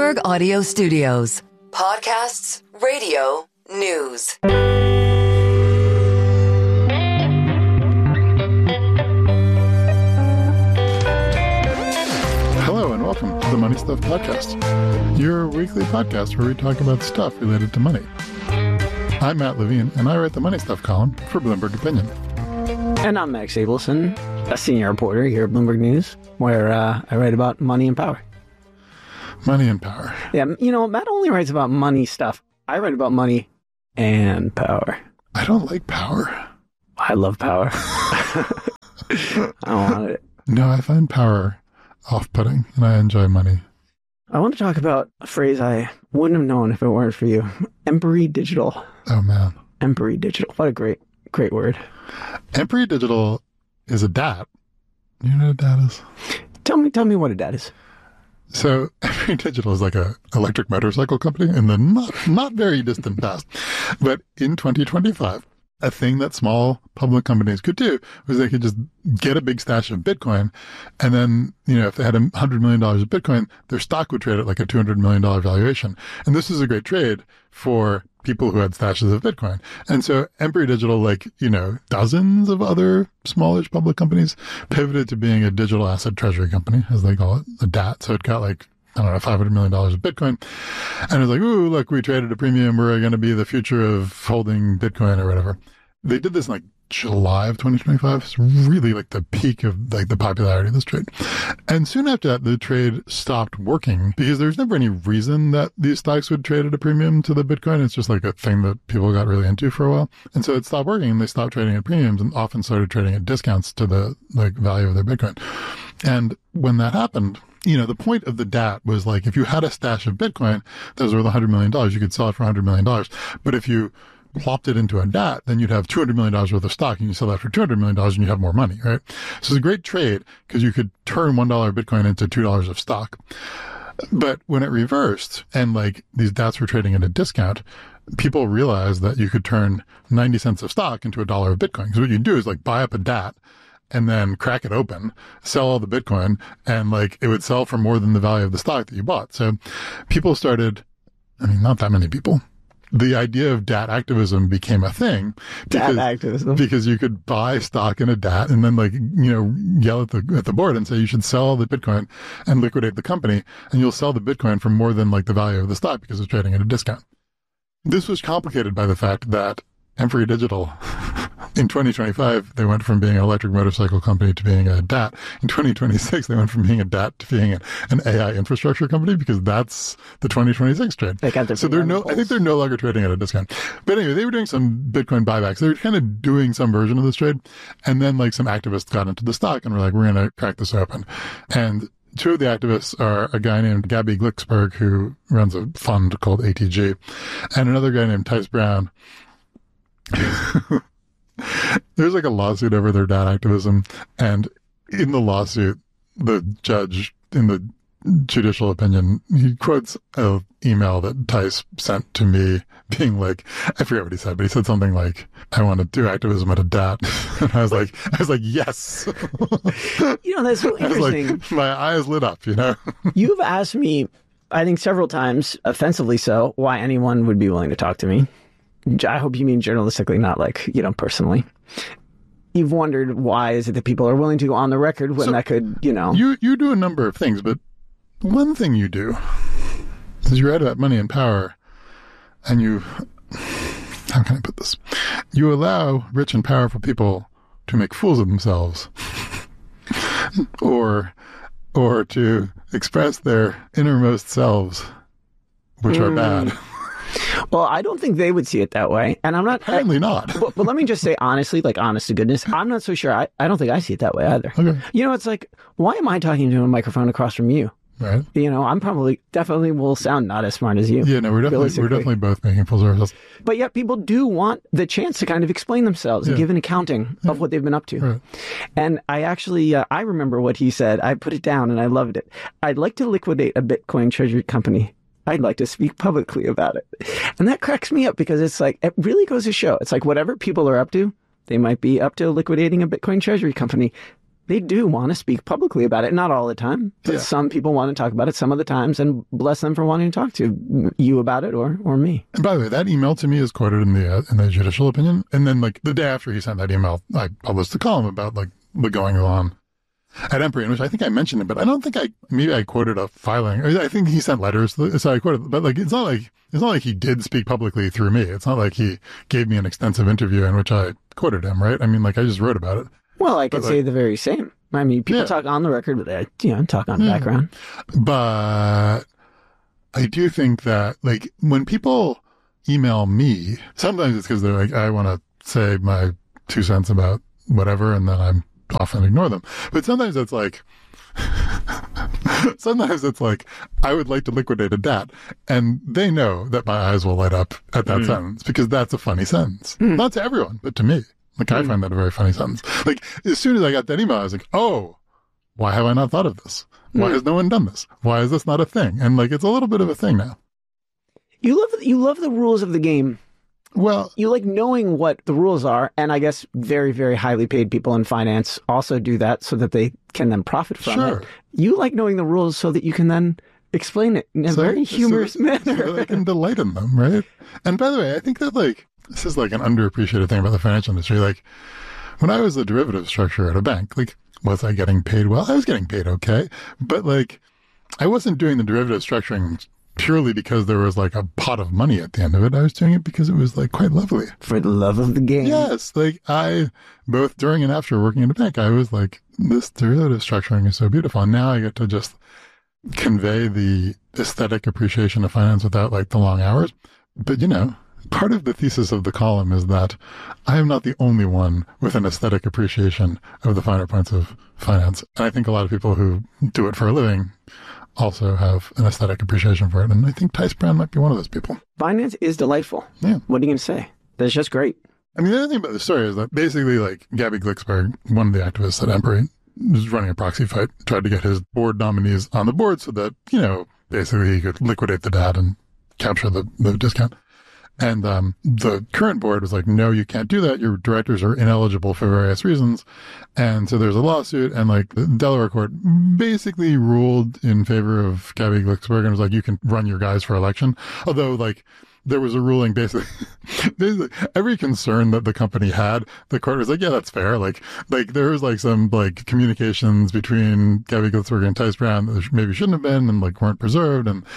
Bloomberg Audio Studios. Podcasts, radio, news. Hello and welcome to the Money Stuff Podcast, your weekly podcast where we talk about stuff related to money. I'm Matt Levine, and I write the Money Stuff column for Bloomberg Opinion. And I'm Max Abelson, a senior reporter here at Bloomberg News, where I write about money and power. Money and power. Yeah, you know, Matt only writes about money stuff. I write about money and power. I don't like power. I love power. I don't want it. No, I find power off-putting, and I enjoy money. I want to talk about a phrase I wouldn't have known if it weren't for you. Empery Digital. Oh, man. Empery Digital. What a great word. Empery Digital is a DAT. You know what a DAT is? Tell me what a DAT is. So Empery Digital is like a electric motorcycle company in the not very distant past. But in 2025, a thing that small public companies could do was they could just get a big stash of Bitcoin. And then, you know, if they had $100 million of Bitcoin, their stock would trade at like a $200 million valuation. And this is a great trade for people who had stashes of Bitcoin. And so Empery Digital, like, you know, dozens of other smallish public companies pivoted to being a digital asset treasury company, as they call it, a DAT. So it got like, I don't know, $500 million of Bitcoin. And it's like, ooh, look, we traded a premium. We're going to be the future of holding Bitcoin or whatever. They did this in like July of 2025. It's really like the peak of like the popularity of this trade. And soon after that, the trade stopped working because there's never any reason that these stocks would trade at a premium to the Bitcoin. It's just like a thing that people got really into for a while. And so it stopped working and they stopped trading at premiums and often started trading at discounts to the like value of their Bitcoin. And when that happened, you know, the point of the DAT was like, if you had a stash of Bitcoin that was worth $100 million, you could sell it for $100 million. But if you plopped it into a DAT, then you'd have $200 million worth of stock and you sell that for $200 million and you have more money, right? So it's a great trade because you could turn $1 Bitcoin into $2 of stock. But when it reversed and like these DATs were trading at a discount, people realized that you could turn 90 cents of stock into $1 of Bitcoin. Because what you do is like buy up a DAT and then crack it open, sell all the Bitcoin, and like it would sell for more than the value of the stock that you bought. So people started, I mean, not that many people. The idea of DAT activism became a thing. Because you could buy stock in a DAT and then like, you know, yell at the board and say you should sell all the Bitcoin and liquidate the company, and you'll sell the Bitcoin for more than like the value of the stock because it's trading at a discount. This was complicated by the fact that Empery Digital, in 2025, they went from being an electric motorcycle company to being a DAT. In 2026, they went from being a DAT to being an AI infrastructure company because that's the 2026 trend. So I think they're no longer trading at a discount. But anyway, they were doing some Bitcoin buybacks. They were kind of doing some version of this trade. And then like some activists got into the stock and were like, we're going to crack this open. And two of the activists are a guy named Gabby Glicksberg, who runs a fund called ATG, and another guy named Tice Brown. There's like a lawsuit over their DAT activism, and in the lawsuit, the judge, in the judicial opinion, he quotes an email that Tice sent to me being like, I forget what he said, but he said something like, I want to do activism at a DAT. And I was like, yes. You know, that's so interesting. Like, my eyes lit up, you know? You've asked me, I think several times, offensively so, why anyone would be willing to talk to me. I hope you mean journalistically, not like, you know, personally. You've wondered why is it that people are willing to go on the record when that could, you know. You do a number of things, but one thing you do is you write about money and power, and you, how can I put this? You allow rich and powerful people to make fools of themselves or to express their innermost selves, which are bad. Well, I don't think they would see it that way. And I'm not... Apparently not. But let me just say honestly, like honest to goodness, I'm not so sure. I don't think I see it that way either. Okay. You know, it's like, why am I talking to a microphone across from you? Right. You know, I'm definitely will sound not as smart as you. Yeah, no, we're definitely both making fools of ourselves. But yet people do want the chance to kind of explain themselves and give an accounting of what they've been up to. Right. And I actually, I remember what he said. I put it down and I loved it. I'd like to liquidate a Bitcoin treasury company. I'd like to speak publicly about it. And that cracks me up because it's like, it really goes to show. It's like whatever people are up to, they might be up to liquidating a Bitcoin treasury company. they do want to speak publicly about it. Not all the time, but some people want to talk about it some of the times, and bless them for wanting to talk to you about it or me. And by the way, that email to me is quoted in the judicial opinion. And then like the day after he sent that email, I published a column about like the goings on at Empyrean, which I think I mentioned it, but I don't think maybe I quoted a filing. I think he sent letters, so I quoted, but like, it's not like he did speak publicly through me. It's not like he gave me an extensive interview in which I quoted him, right? I mean, like, I just wrote about it. Well, I could say the very same. I mean, people talk on the record, but they, talk on the background. But I do think that, like, when people email me, sometimes it's because they're like, I want to say my 2 cents about whatever, and then I'm often ignore them. But sometimes it's like, I would like to liquidate a DAT, and they know that my eyes will light up at that sentence because that's a funny sentence. Not to everyone, but to me. Like, I find that a very funny sentence. Like, as soon as I got that email, I was like, oh, why have I not thought of this? Why has no one done this? Why is this not a thing? And like, it's a little bit of a thing now. You love the rules of the game. Well, you like knowing what the rules are, and I guess very, very highly paid people in finance also do that so that they can then profit from it. You like knowing the rules so that you can then explain it in a very humorous manner. So that I can delight in them, right? And by the way, I think that like, this is like an underappreciated thing about the financial industry. Like, when I was the derivative structurer at a bank, like, was I getting paid well? I was getting paid okay. But like, I wasn't doing the derivative structuring purely because there was like a pot of money at the end of it. I was doing it because it was like quite lovely. For the love of the game. Yes. Like, I, both during and after working in a bank, I was like, this derivative structuring is so beautiful. And now I get to just convey the aesthetic appreciation of finance without like the long hours. But part of the thesis of the column is that I am not the only one with an aesthetic appreciation of the finer points of finance. And I think a lot of people who do it for a living also have an aesthetic appreciation for it. And I think Tice Brown might be one of those people. Finance is delightful. Yeah. What are you going to say? That's just great. I mean, the other thing about the story is that basically, like, Gabby Glicksberg, one of the activists at Empyrean, was running a proxy fight, tried to get his board nominees on the board so that, basically he could liquidate the DAT and capture the discount. And the current board was like, no, you can't do that. Your directors are ineligible for various reasons. And so there's a lawsuit, and like the Delaware court basically ruled in favor of Gabby Glicksberg and was like, you can run your guys for election. Although like there was a ruling basically every concern that the company had, the court was like, yeah, that's fair. Like there was like some like communications between Gabby Glicksberg and Tice Brown that maybe shouldn't have been and like weren't preserved. And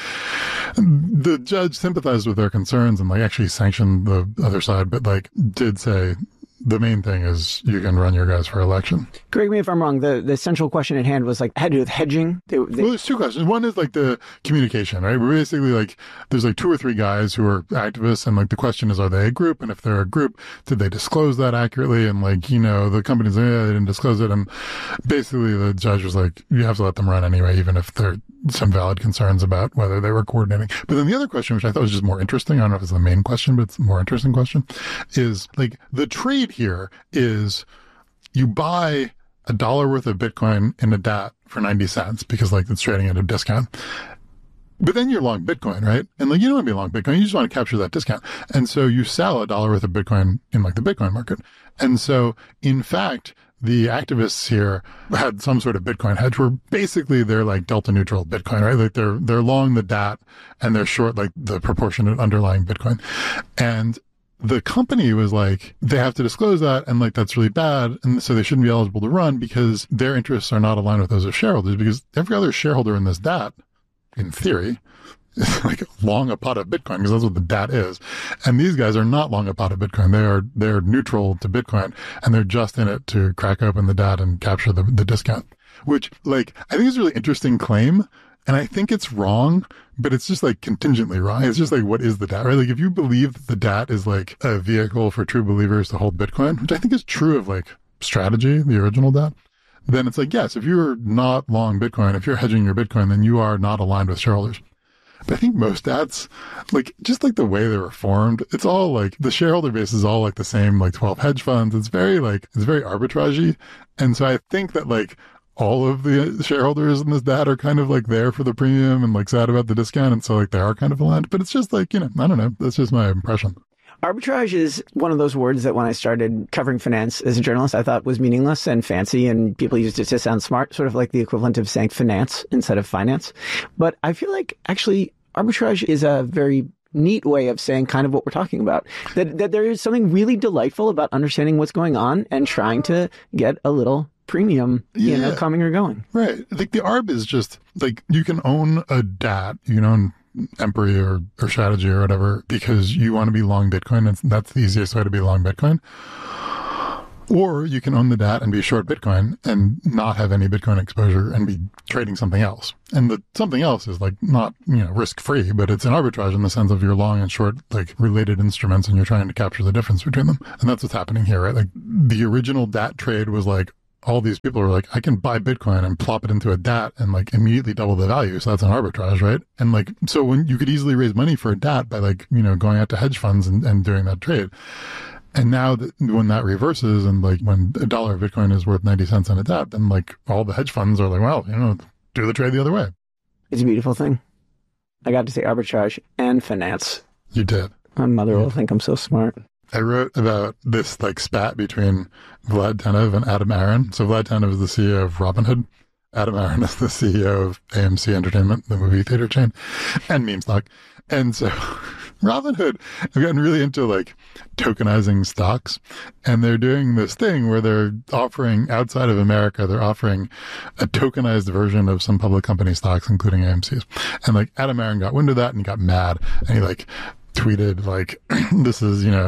the judge sympathized with their concerns and like actually sanctioned the other side, but like did say the main thing is you can run your guys for election. Correct me if I'm wrong. The central question at hand was like had to do with hedging. Well, there's two questions. One is like the communication, right? We're basically like there's like 2 or 3 guys who are activists, and like the question is, are they a group? And if they're a group, did they disclose that accurately? And like the company's like, yeah, they didn't disclose it. And basically the judge was like, you have to let them run anyway, even if there are some valid concerns about whether they were coordinating. But then the other question, which I thought was just more interesting, I don't know if it's the main question, but it's a more interesting question, is like the trade here is you buy $1 worth of Bitcoin in a DAT for 90 cents because like it's trading at a discount. But then you're long Bitcoin, right? And like you don't want to be long Bitcoin, you just want to capture that discount. And so you sell $1 worth of Bitcoin in like the Bitcoin market. And so in fact, the activists here had some sort of Bitcoin hedge where basically they're like delta neutral Bitcoin, right? Like they're long the DAT and they're short like the proportionate underlying Bitcoin. And the company was like, they have to disclose that, and like that's really bad, and so they shouldn't be eligible to run because their interests are not aligned with those of shareholders, because every other shareholder in this DAT, in theory, is like long a pot of Bitcoin, because that's what the DAT is. And these guys are not long a pot of Bitcoin. They're neutral to Bitcoin, and they're just in it to crack open the DAT and capture the discount. Which, like, I think is a really interesting claim. And I think it's wrong, but it's just like contingently wrong. It's just like, what is the DAT, right? Like if you believe that the DAT is like a vehicle for true believers to hold Bitcoin, which I think is true of like Strategy, the original DAT, then it's like, yes, if you're not long Bitcoin, if you're hedging your Bitcoin, then you are not aligned with shareholders. But I think most DATs, like just like the way they were formed, it's all like the shareholder base is all like the same, like 12 hedge funds. It's very arbitragey. And so I think that like, all of the shareholders in this DAT are kind of like there for the premium and like sad about the discount. And so like they are kind of aligned, but it's just like, I don't know. That's just my impression. Arbitrage is one of those words that when I started covering finance as a journalist, I thought was meaningless and fancy, and people used it to sound smart, sort of like the equivalent of saying finance instead of finance. But I feel like actually arbitrage is a very neat way of saying kind of what we're talking about. That there is something really delightful about understanding what's going on and trying to get a little premium, coming or going. Right. Like the arb is just like you can own a DAT, you can own Empery or Strategy or whatever because you want to be long Bitcoin. And that's the easiest way to be long Bitcoin. Or you can own the DAT and be short Bitcoin and not have any Bitcoin exposure and be trading something else. And the something else is like not, risk free, but it's an arbitrage in the sense of you're long and short, like related instruments and you're trying to capture the difference between them. And that's what's happening here, right? Like the original DAT trade was like, all these people are like, I can buy Bitcoin and plop it into a DAT and like immediately double the value. So that's an arbitrage, right? And like, so when you could easily raise money for a DAT by like, going out to hedge funds and doing that trade. And now that when that reverses and like when $1 of Bitcoin is worth 90 cents on a DAT, then like all the hedge funds are like, well, do the trade the other way. It's a beautiful thing. I got to say arbitrage and finance. You did. My mother will think I'm so smart. I wrote about this like spat between Vlad Tenev and Adam Aron. So Vlad Tenev is the CEO of Robinhood. Adam Aron is the CEO of AMC Entertainment, the movie theater chain, and meme stock. And so Robinhood have gotten really into like tokenizing stocks, and they're doing this thing where they're offering outside of America, they're offering a tokenized version of some public company stocks, including AMC's. And like Adam Aron got wind of that and he got mad and he like tweeted like, this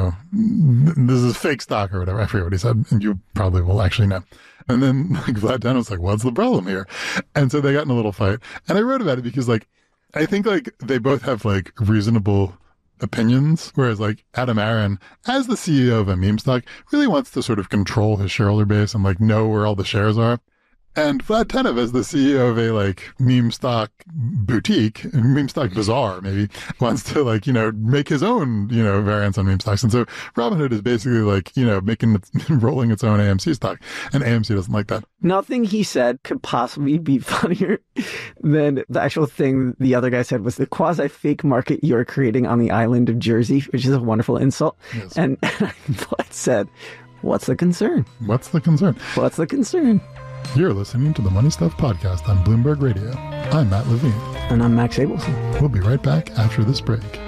is fake stock or whatever. I forget what he said. And you probably will actually know. And then like Vlad Tenev was like, what's the problem here? And so they got in a little fight. And I wrote about it because like, I think like they both have like reasonable opinions, whereas like Adam Aron, as the CEO of a meme stock, really wants to sort of control his shareholder base and like know where all the shares are. And Vlad Tenev, as the CEO of a like meme stock boutique, meme stock bazaar, maybe wants to like, make his own, variants on meme stocks. And so Robinhood is basically like, rolling its own AMC stock, and AMC doesn't like that. Nothing he said could possibly be funnier than the actual thing the other guy said was the quasi fake market you're creating on the island of Jersey, which is a wonderful insult. Yes. And Vlad said, what's the concern? What's the concern? What's the concern? You're listening to the Money Stuff Podcast on Bloomberg Radio. I'm Matt Levine. And I'm Max Abelson. We'll be right back after this break.